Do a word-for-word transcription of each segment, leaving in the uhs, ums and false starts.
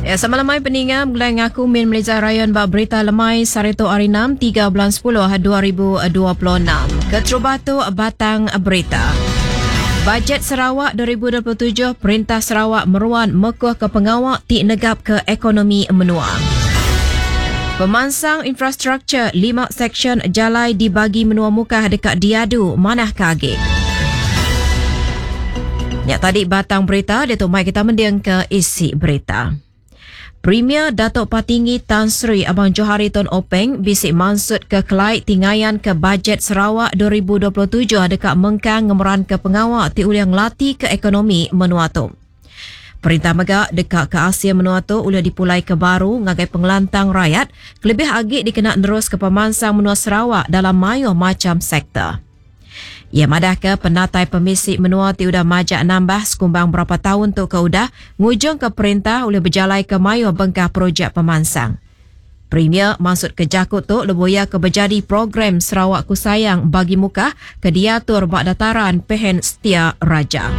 Ya, semalamai peningam gelang aku Min Malaysia Raya bak berita lemai Sarito Arinam tiga bulan sepuluh dua ribu dua puluh enam. Keterubatu batang berita. Bajet Sarawak dua ribu dua puluh tujuh, Perintah Sarawak meruan mekuh ke pengawak ti negap ke ekonomi menua. Pemansang infrastruktur lima seksyen jalai dibagi menua muka dekat diadu manah kage. Ya, tadi batang berita, dia tu mai kita mendiang ke isi berita. Premier Datuk Patinggi Tan Sri Abang Johari Tun Openg bisik mansut ke kelai tingaian ke bajet Sarawak dua ribu dua puluh tujuh dekat mengkang ngemeran ke pengawak ti uliang lati ke ekonomi menua tu. Perintah megak dekat ke Asia menua tu ulah dipulai ke baru ngagai pengelantang rakyat kelebih agik dikena terus ke pemansang menua Sarawak dalam mayo macam sektor. Ia madah ke penatai pemisik menua ti udah majak nambah sekumbang berapa tahun tu ke udah ngujung ke perintah oleh berjalai ke mayo bengkah projek pemansang. Premier maksud ke jakut tu leboya ke berjadi program Sarawak Ku Sayang bagi muka ke diatur bak dataran Pehen Setia Raja.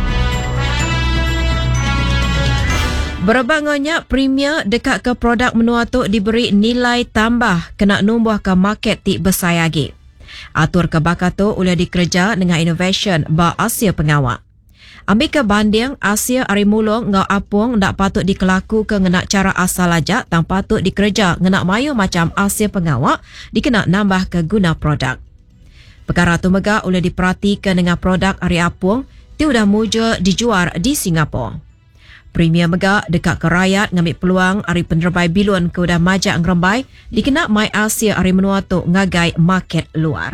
Berbangannya Premier dekat ke produk menua tu diberi nilai tambah kena numbuh ke market ti bersayagi. Atur ke bakat tu boleh dikerja dengan innovation ba Asia pengawak. Ambil ke banding Asia arimulung ngau apung ndak patut dikelaku ke ngenak cara asal aja tang patut dikerja ngenak mayu macam Asia pengawak dikena nambah ke guna produk. Perkara tu mega boleh diperhatikan dengan produk ari apung ti udah muja dijual di Singapura. Premier mega dekat ke rakyat ngambil peluang ari penerbai bilun ke udah majak ngerembai dikena mai Asia ari menua tu ngagai market luar.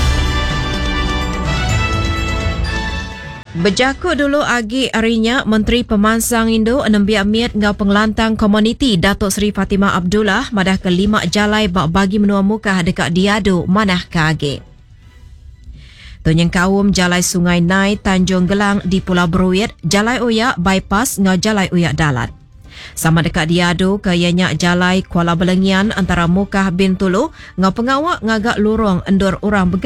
Berjakut dulu agi arinya Menteri Pemansang Indo enembiak miat ngau pengelantang komuniti Datuk Seri Fatimah Abdullah madah ke lima jalai bak bagi menua muka dekat diadu manah kage. Tonyeng kaum Jalai Sungai Nai Tanjung Gelang di Pulau Beruit, Jalai Uyak bypass ngau Jalai Uyak Dalat. Sama dekat diadu ke ianya Jalai Kuala Belengian antara Mukah bin Tulu ngau pengawak ngagak lorong endur orang